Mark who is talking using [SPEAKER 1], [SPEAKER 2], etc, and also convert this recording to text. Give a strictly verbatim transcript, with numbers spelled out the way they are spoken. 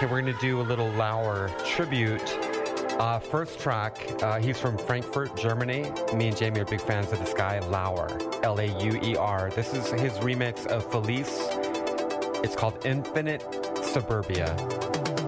[SPEAKER 1] Okay, we're going to do a little Lauer tribute. Uh, first track, uh, he's from Frankfurt, Germany. Me and Jamie are big fans of this guy, Lauer, L A U E R. This is his remix of Felice. It's called Infinite Suburbia.